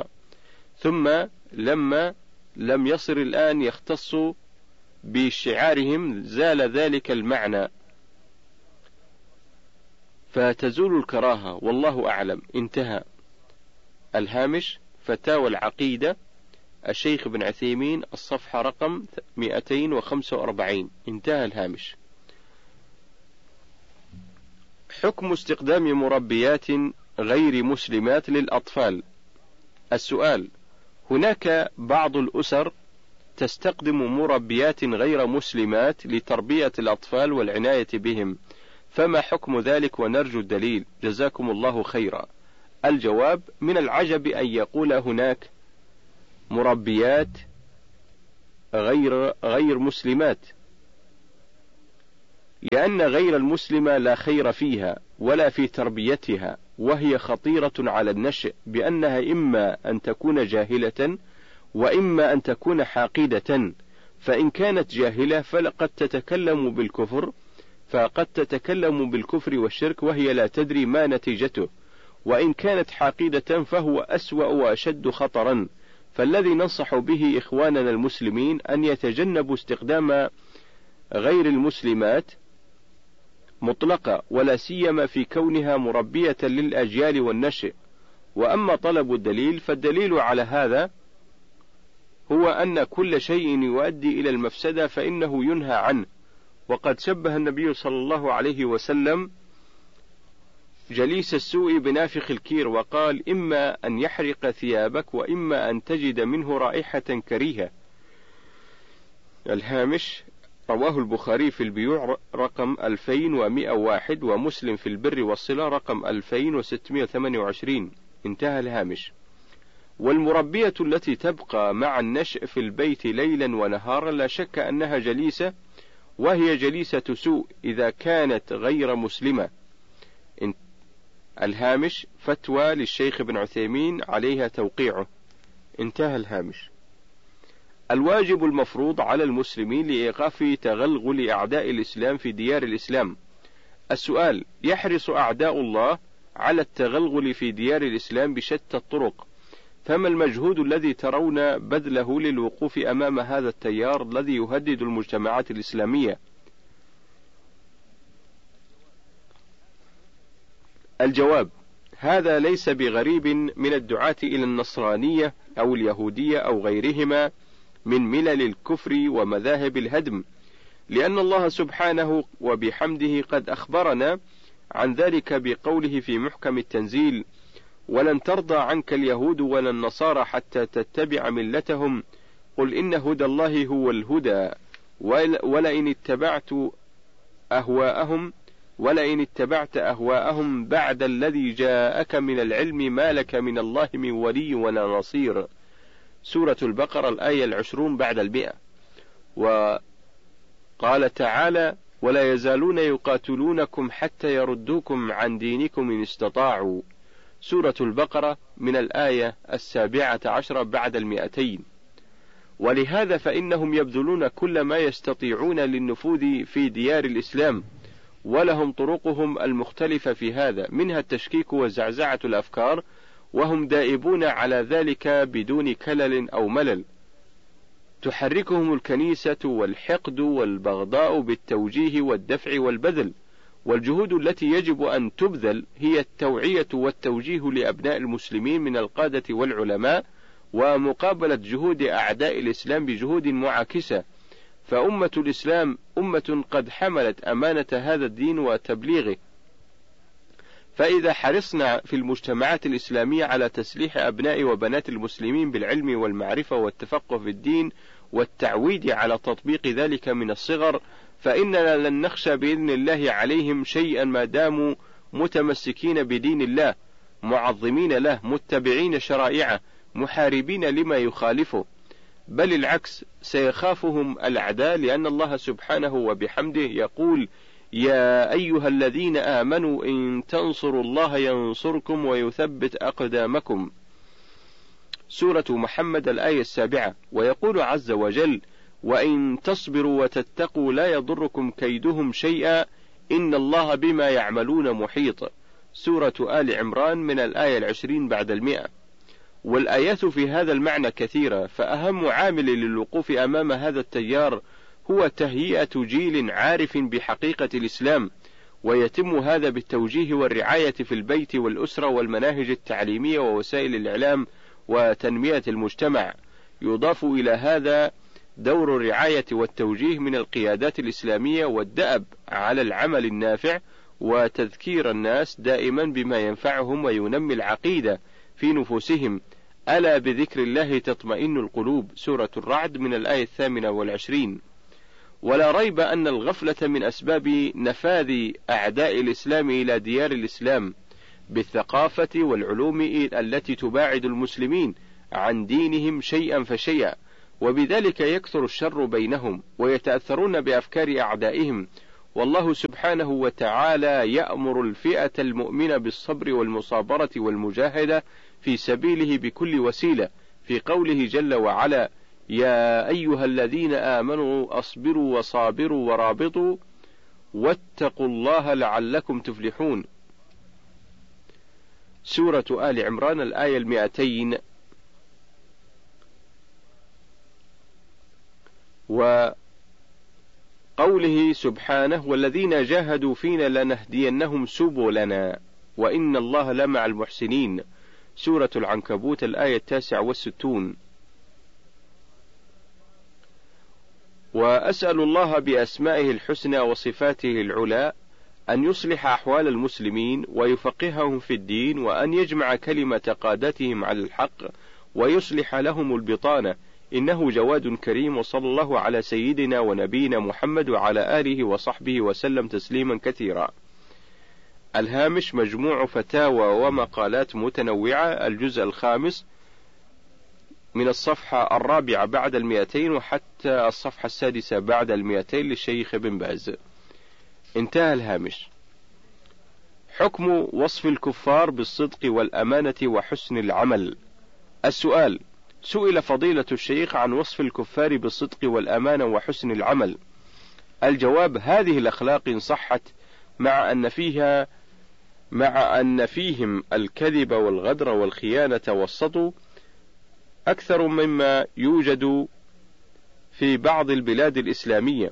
لما لم يصر الآن يختص بشعارهم زال ذلك المعنى فتزول الكراهة، والله أعلم. انتهى. الهامش: فتاوى العقيدة الشيخ ابن عثيمين، الصفحة رقم 245. انتهى الهامش. حكم استخدام مربيات غير مسلمات للأطفال. السؤال: هناك بعض الأسر تستخدم مربيات غير مسلمات لتربية الأطفال والعناية بهم، فما حكم ذلك ونرجو الدليل، جزاكم الله خيرا. الجواب: من العجب أن يقول هناك مربيات غير مسلمات، لأن غير المسلمة لا خير فيها ولا في تربيتها، وهي خطيرة على النشء، بأنها إما أن تكون جاهلة وإما أن تكون حاقدة، فإن كانت جاهلة فقد تتكلم بالكفر والشرك وهي لا تدري ما نتيجته، وإن كانت حاقدة فهو أسوأ وأشد خطرا. فالذي ننصح به إخواننا المسلمين أن يتجنبوا استخدام غير المسلمات مطلقة، ولا سيما في كونها مربية للأجيال والنشء. وأما طلب الدليل، فالدليل على هذا هو أن كل شيء يؤدي إلى المفسدة فإنه ينهى عنه، وقد شبه النبي صلى الله عليه وسلم جليس السوء بنافخ الكير، وقال: إما أن يحرق ثيابك وإما أن تجد منه رائحة كريهة. الهامش: رواه البخاري في البيوع رقم 2101، ومسلم في البر والصلة رقم 2628. انتهى الهامش. والمربية التي تبقى مع النشء في البيت ليلا ونهارا لا شك أنها جليسة، وهي جليسة سوء إذا كانت غير مسلمة. الهامش: فتوى للشيخ ابن عثيمين عليها توقيعه. انتهى الهامش. الواجب المفروض على المسلمين لإيقاف تغلغل أعداء الإسلام في ديار الإسلام. السؤال: يحرص أعداء الله على التغلغل في ديار الإسلام بشتى الطرق، فما المجهود الذي ترون بذله للوقوف أمام هذا التيار الذي يهدد المجتمعات الإسلامية؟ الجواب: هذا ليس بغريب من الدعاة إلى النصرانية أو اليهودية أو غيرهما من ملل الكفر ومذاهب الهدم، لأن الله سبحانه وبحمده قد أخبرنا عن ذلك بقوله في محكم التنزيل: ولن ترضى عنك اليهود ولا النصارى حتى تتبع ملتهم، قل إن هدى الله هو الهدى، ولئن اتبعت أهواءهم بعد الذي جاءك من العلم ما لك من الله من ولي ولا نصير. سورة البقرة الآية 20 بعد 100. وقال تعالى: ولا يزالون يقاتلونكم حتى يردوكم عن دينكم إن استطاعوا. سورة البقرة من الآية 17 بعد 200. ولهذا فإنهم يبذلون كل ما يستطيعون للنفوذ في ديار الإسلام، ولهم طرقهم المختلفة في هذا، منها التشكيك وزعزعة الأفكار، وهم دائبون على ذلك بدون كلل أو ملل. تحركهم الكنيسة والحقد والبغضاء بالتوجيه والدفع والبذل، والجهود التي يجب أن تبذل هي التوعية والتوجيه لأبناء المسلمين من القادة والعلماء، ومقابلة جهود أعداء الإسلام بجهود معاكسة. فأمة الإسلام أمة قد حملت أمانة هذا الدين وتبليغه، فإذا حرصنا في المجتمعات الإسلامية على تسليح أبناء وبنات المسلمين بالعلم والمعرفة والتفقه في الدين والتعويد على تطبيق ذلك من الصغر، فإننا لن نخشى بإذن الله عليهم شيئا ما داموا متمسكين بدين الله، معظمين له، متبعين شرائعه، محاربين لما يخالفه، بل العكس، سيخافهم الأعداء، لأن الله سبحانه وبحمده يقول: يا أيها الذين آمنوا إن تنصروا الله ينصركم ويثبت أقدامكم. سورة محمد الآية 7. ويقول عز وجل: وإن تصبروا وتتقوا لا يضركم كيدهم شيئا إن الله بما يعملون محيط. سورة آل عمران من الآية 20 بعد 100. والآيات في هذا المعنى كثيرة، فأهم عامل للوقوف أمام هذا التيار هو تهيئة جيل عارف بحقيقة الإسلام، ويتم هذا بالتوجيه والرعاية في البيت والأسرة والمناهج التعليمية ووسائل الإعلام وتنمية المجتمع. يضاف إلى هذا دور الرعاية والتوجيه من القيادات الإسلامية والدأب على العمل النافع وتذكير الناس دائما بما ينفعهم وينمي العقيدة في نفوسهم. ألا بذكر الله تطمئن القلوب، سورة الرعد من الآية 28. ولا ريب أن الغفلة من أسباب نفاذ أعداء الإسلام إلى ديار الإسلام بالثقافة والعلوم التي تباعد المسلمين عن دينهم شيئا فشيئا، وبذلك يكثر الشر بينهم ويتأثرون بأفكار أعدائهم. والله سبحانه وتعالى يأمر الفئة المؤمنة بالصبر والمصابرة والمجاهدة في سبيله بكل وسيلة، في قوله جل وعلا: يا أيها الذين آمنوا أصبروا وصابروا ورابطوا واتقوا الله لعلكم تفلحون، سورة آل عمران الآية 200. وقوله سبحانه: والذين جاهدوا فينا لنهدينهم سبلنا وإن الله لمع المحسنين، سورة العنكبوت الآية 69. وأسأل الله بأسمائه الحسنى وصفاته العلى أن يصلح أحوال المسلمين ويفقههم في الدين، وأن يجمع كلمة قادتهم على الحق ويصلح لهم البطانة، إنه جواد كريم. وصلى الله على سيدنا ونبينا محمد وعلى آله وصحبه وسلم تسليما كثيرا. الهامش: مجموع فتاوى ومقالات متنوعة، الجزء الخامس، من الصفحة 4 بعد 200 وحتى الصفحة 6 بعد 200 للشيخ بن باز. انتهى الهامش. حكم وصف الكفار بالصدق والأمانة وحسن العمل. السؤال: سئل فضيلة الشيخ عن وصف الكفار بالصدق والأمانة وحسن العمل. الجواب: هذه الأخلاق إن صحت مع أن فيهم الكذب والغدر والخيانة والسطو أكثر مما يوجد في بعض البلاد الإسلامية،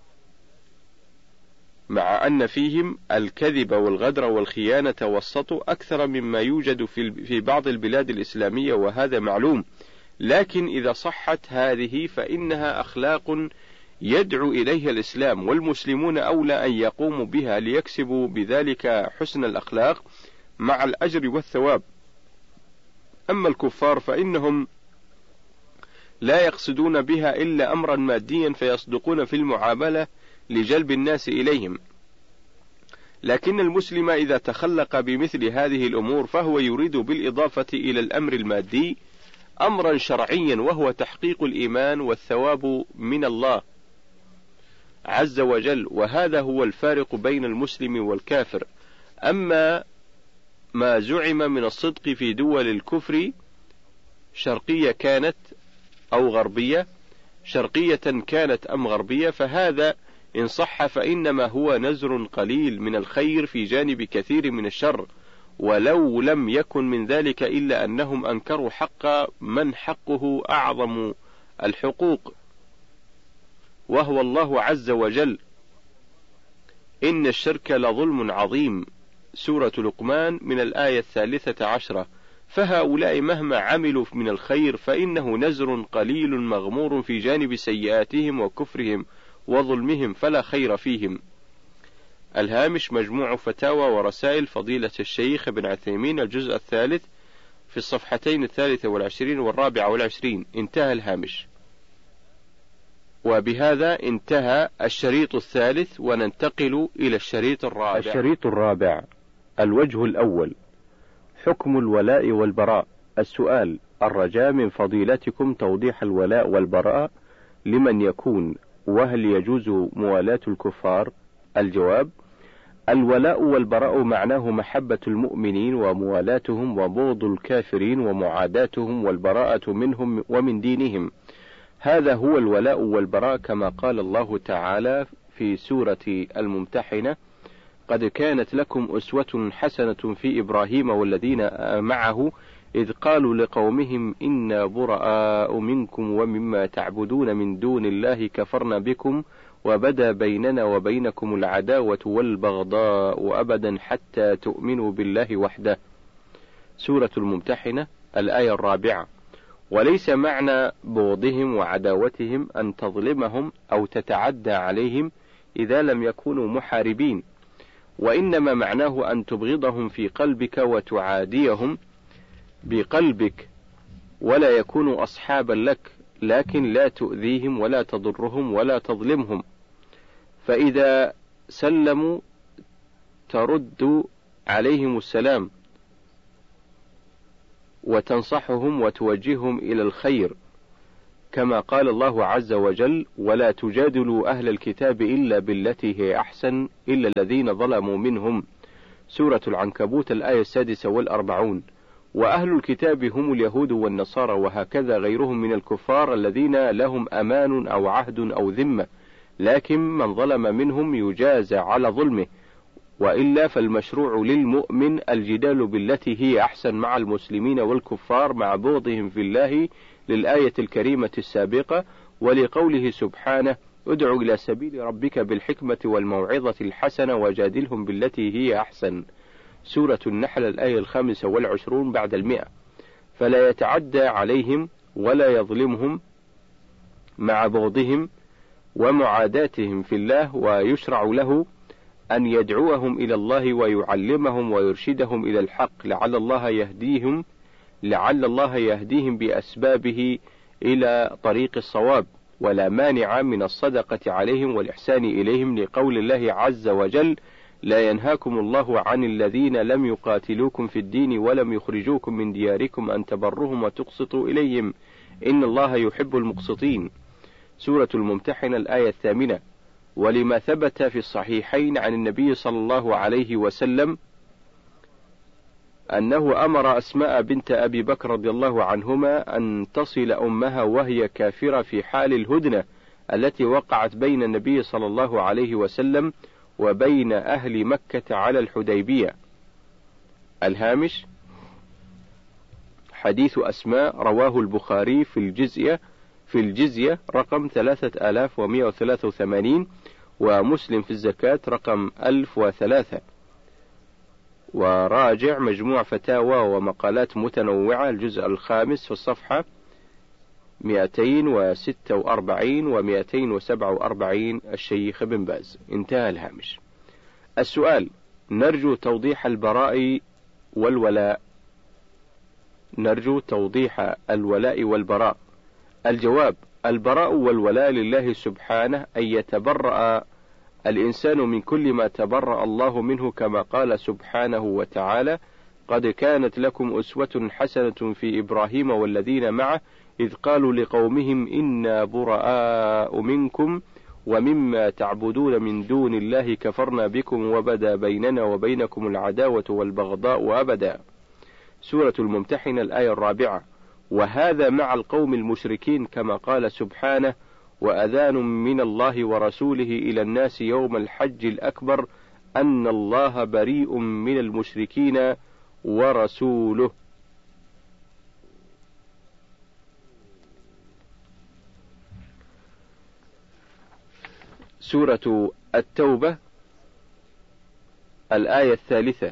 مع أن فيهم الكذب والغدر والخيانة والسطو أكثر مما يوجد في بعض البلاد الإسلامية، وهذا معلوم. لكن إذا صحت هذه فإنها أخلاق يدعو إليها الإسلام، والمسلمون أولى أن يقوموا بها ليكسبوا بذلك حسن الأخلاق مع الأجر والثواب. أما الكفار فإنهم لا يقصدون بها إلا أمرا ماديا فيصدقون في المعاملة لجلب الناس إليهم. لكن المسلم إذا تخلق بمثل هذه الأمور فهو يريد بالإضافة إلى الأمر المادي أمرا شرعيا، وهو تحقيق الإيمان والثواب من الله عز وجل، وهذا هو الفارق بين المسلم والكافر. أما ما زعم من الصدق في دول الكفر، شرقية كانت أو غربية، شرقية كانت أم غربية، فهذا إن صح فإنما هو نزر قليل من الخير في جانب كثير من الشر، ولو لم يكن من ذلك إلا أنهم أنكروا حق من حقه أعظم الحقوق، وهو الله عز وجل: إن الشرك لظلم عظيم، سورة لقمان من الآية 13. فهؤلاء مهما عملوا من الخير فإنه نزر قليل مغمور في جانب سيئاتهم وكفرهم وظلمهم، فلا خير فيهم. الهامش: مجموع فتاوى ورسائل فضيلة الشيخ ابن عثيمين، الجزء الثالث، في الصفحتين 23 و24. انتهى الهامش. وبهذا انتهى الشريط الثالث، وننتقل إلى الشريط الرابع. الشريط الرابع: الوجه الأول، حكم الولاء والبراء. السؤال: الرجاء من فضيلتكم توضيح الولاء والبراء لمن يكون، وهل يجوز موالاة الكفار؟ الجواب: الولاء والبراء معناه محبة المؤمنين وموالاتهم وبغض الكافرين ومعاداتهم والبراءة منهم ومن دينهم. هذا هو الولاء والبراء، كما قال الله تعالى في سورة الممتحنة: قد كانت لكم أسوة حسنة في إبراهيم والذين معه إذ قالوا لقومهم إنا براء منكم ومما تعبدون من دون الله كفرنا بكم وبدا بيننا وبينكم العداوة والبغضاء أبدا حتى تؤمنوا بالله وحده، سورة الممتحنة الآية 4. وليس معنى بغضهم وعداوتهم أن تظلمهم أو تتعدى عليهم إذا لم يكونوا محاربين، وإنما معناه أن تبغضهم في قلبك وتعاديهم بقلبك ولا يكونوا أصحابا لك، لكن لا تؤذيهم ولا تضرهم ولا تظلمهم، فإذا سلموا ترد عليهم السلام وتنصحهم وتوجههم إلى الخير، كما قال الله عز وجل: ولا تجادلوا أهل الكتاب إلا بالتي هي أحسن إلا الذين ظلموا منهم. سورة العنكبوت الآية 46. وأهل الكتاب هم اليهود والنصارى، وهكذا غيرهم من الكفار الذين لهم أمان أو عهد أو ذمة، لكن من ظلم منهم يجازى على ظلمه، وإلا فالمشروع للمؤمن الجدال بالتي هي أحسن مع المسلمين والكفار مع بغضهم في الله، للآية الكريمة السابقة، ولقوله سبحانه: ادع إلى سبيل ربك بالحكمة والموعظة الحسنة وجادلهم بالتي هي أحسن. سورة النحل الآية 25 بعد 100. فلا يتعدى عليهم ولا يظلمهم مع بغضهم ومعاداتهم في الله، ويشرع له أن يدعوهم إلى الله ويعلمهم ويرشدهم إلى الحق، لعل الله يهديهم بأسبابه إلى طريق الصواب، ولا مانع من الصدقة عليهم والإحسان إليهم، لقول الله عز وجل: لا ينهاكم الله عن الذين لم يقاتلوكم في الدين ولم يخرجوكم من دياركم أن تبرهم وتقسطوا إليهم إن الله يحب المقسطين. سورة الممتحنة الآية 8. ولما ثبت في الصحيحين عن النبي صلى الله عليه وسلم أنه أمر أسماء بنت أبي بكر رضي الله عنهما أن تصل أمها وهي كافرة في حال الهدنة التي وقعت بين النبي صلى الله عليه وسلم وبين أهل مكة على الحديبية. الهامش: حديث أسماء رواه البخاري في الجزية رقم 3183، ومسلم في الزكاة رقم 1003. وراجع مجموع فتاوى ومقالات متنوعة الجزء الخامس في الصفحة 246 و 247 الشيخ بن باز. انتهى الهامش. السؤال: نرجو توضيح البراء والولاء. نرجو توضيح الولاء والبراء. الجواب: البراء والولاء لله سبحانه، أن يتبرأ الإنسان من كل ما تبرأ الله منه، كما قال سبحانه وتعالى: قد كانت لكم أسوة حسنة في إبراهيم والذين معه إذ قالوا لقومهم إنا براء منكم ومما تعبدون من دون الله كفرنا بكم وبدا بيننا وبينكم العداوة والبغضاء أبدا. سورة الممتحنة الآية 4. وهذا مع القوم المشركين، كما قال سبحانه: وأذان من الله ورسوله إلى الناس يوم الحج الأكبر أن الله بريء من المشركين ورسوله. سورة التوبة الآية 3.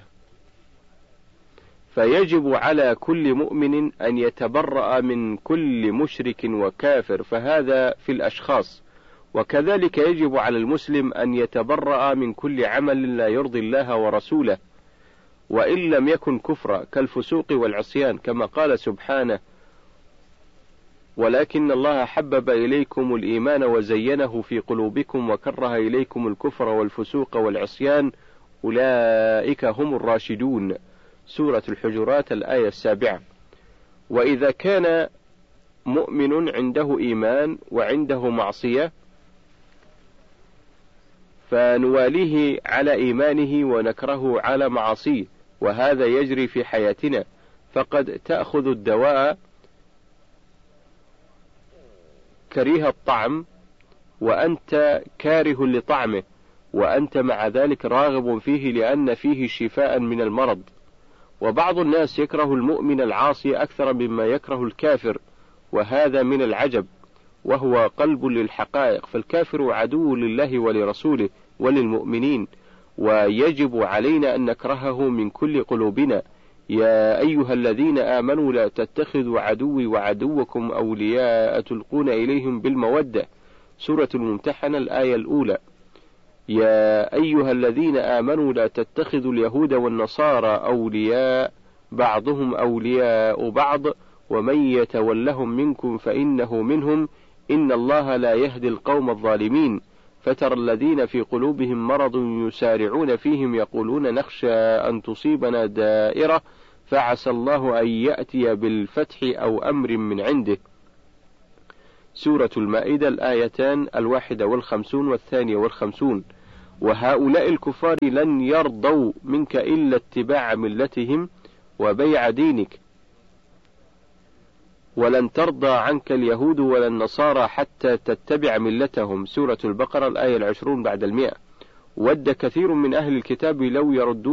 فيجب على كل مؤمن أن يتبرأ من كل مشرك وكافر، فهذا في الأشخاص، وكذلك يجب على المسلم أن يتبرأ من كل عمل لا يرضي الله ورسوله، وإن لم يكن كفرا كالفسوق والعصيان، كما قال سبحانه: ولكن الله حبب إليكم الإيمان وزينه في قلوبكم وكره إليكم الكفر والفسوق والعصيان أولئك هم الراشدون. سورة الحجرات الآية 7. وإذا كان مؤمن عنده إيمان وعنده معصية فنواليه على إيمانه ونكره على معاصيه، وهذا يجري في حياتنا، فقد تأخذ الدواء كريه الطعم وأنت كاره لطعمه، وأنت مع ذلك راغب فيه لأن فيه شفاء من المرض. وبعض الناس يكره المؤمن العاصي أكثر مما يكره الكافر، وهذا من العجب، وهو قلب للحقائق، فالكافر عدو لله ولرسوله وللمؤمنين، ويجب علينا أن نكرهه من كل قلوبنا. يا أيها الذين آمنوا لا تتخذوا عدوي وعدوكم أولياء تلقون إليهم بالمودة. سورة الممتحنة الآية 1. يا أيها الذين آمنوا لا تتخذوا اليهود والنصارى أولياء بعضهم أولياء بعض ومن يتولهم منكم فإنه منهم إن الله لا يهدي القوم الظالمين فترى الذين في قلوبهم مرض يسارعون فيهم يقولون نخشى أن تصيبنا دائرة فعسى الله أن يأتي بالفتح أو أمر من عنده. سورة المائدة الآيتان 51 و52. وهؤلاء الكفار لن يرضوا منك إلا اتباع ملتهم وبيع دينك ولن ترضى عنك اليهود ولا النصارى حتى تتبع ملتهم. سورة البقرة الآية 20 بعد 100. ود كثير من أهل الكتاب لو يردون